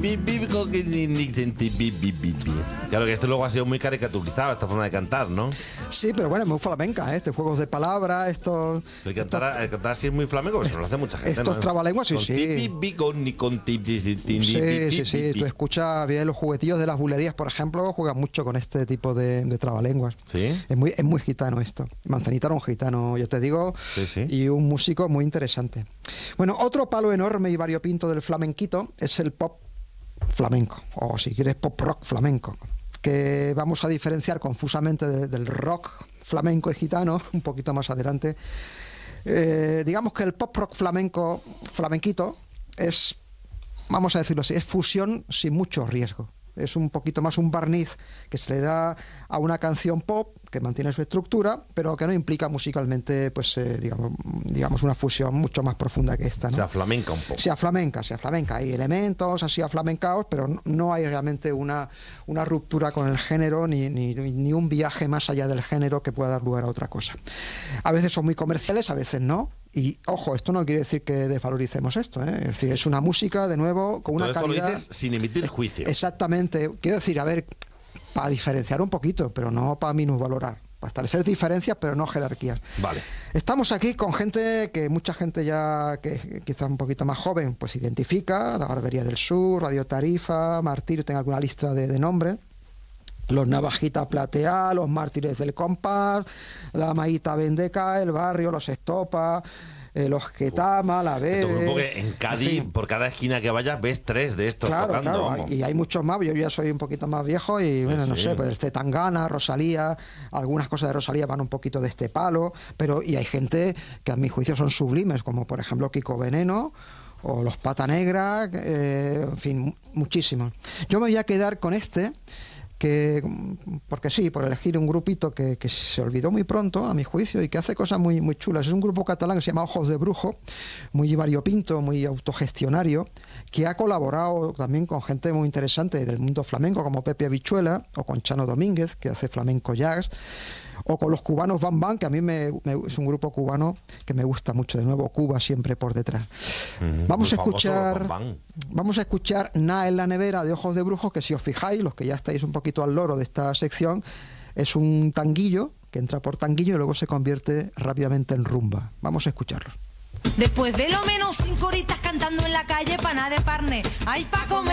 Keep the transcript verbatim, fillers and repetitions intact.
Claro que esto luego ha sido muy caricaturizado, esta forma de cantar, ¿no? Sí, pero bueno, es muy flamenca, ¿eh? Este juegos de palabras, estos... El cantar, el cantar así es muy flamenco, pues eso lo hace mucha gente, estos ¿no? trabalenguas, sí, Con sí. ti, pi, con, ni con ti, ti, ti, ti, Sí, pi, sí, pi, sí. pi. Tú escuchas bien los juguetillos de las bulerías, por ejemplo, juegan mucho con este tipo de, de trabalenguas. Sí. Es muy, es muy gitano esto. Manzanita era un gitano, yo te digo, Sí, sí. y un músico muy interesante. Bueno, otro palo enorme y variopinto del flamenquito es el pop flamenco, o si quieres pop rock flamenco, que vamos a diferenciar confusamente de, del rock flamenco y gitano un poquito más adelante. Eh, digamos que el pop rock flamenco flamenquito es, vamos a decirlo así, es fusión sin mucho riesgo. Es un poquito más un barniz que se le da a una canción pop que mantiene su estructura, pero que no implica musicalmente, pues, eh, digamos, digamos, una fusión mucho más profunda que esta, ¿no? Se aflamenca un poco. Se aflamenca, se aflamenca. Hay elementos así aflamencados, pero no, no hay realmente una, una ruptura con el género ni, ni, ni un viaje más allá del género que pueda dar lugar a otra cosa. A veces son muy comerciales, a veces no. Y, ojo, esto no quiere decir que desvaloricemos esto, ¿eh? Es decir, es una música, de nuevo, con una Todo esto calidad... lo dices sin emitir juicio. Exactamente. Quiero decir, a ver, para diferenciar un poquito, pero no para minusvalorar. Para establecer diferencias, pero no jerarquías. Vale. Estamos aquí con gente que mucha gente ya, que quizás un poquito más joven, pues identifica. La Barbería del Sur, Radio Tarifa, Martirio, tengo alguna lista de, de nombres. Los Navajita Platea, los Mártires del Compás, la Maíta Vendeca, el Barrio, los Estopa, eh, los Ketama, la Bebe... Esto es un grupo que en Cádiz, en fin, por cada esquina que vayas, ves tres de estos claro, tocando. Claro, vamos. y hay muchos más. Yo ya soy un poquito más viejo y, bueno, sí. no sé, pues el Zetangana, Rosalía, algunas cosas de Rosalía van un poquito de este palo, pero y hay gente que a mi juicio son sublimes, como por ejemplo Kiko Veneno o los Pata Negra, eh, en fin, muchísimos. Yo me voy a quedar con este, que porque sí, por elegir un grupito que, que se olvidó muy pronto, a mi juicio, y que hace cosas muy, muy chulas. Es un grupo catalán que se llama Ojos de Brujo, muy variopinto, muy autogestionario, que ha colaborado también con gente muy interesante del mundo flamenco, como Pepe Habichuela, o con Chano Domínguez, que hace flamenco jazz, o con los cubanos Bam Bam, que a mí me, me, es un grupo cubano que me gusta mucho. De nuevo, Cuba siempre por detrás. Mm, vamos a escuchar Bam Bam. Vamos a escuchar Na en la nevera de Ojos de Brujo, que si os fijáis, los que ya estáis un poquito al loro de esta sección, es un tanguillo que entra por tanguillo y luego se convierte rápidamente en rumba. Vamos a escucharlo. Después de lo menos cinco horitas cantando en la calle, pana de parne, hay pa' comer.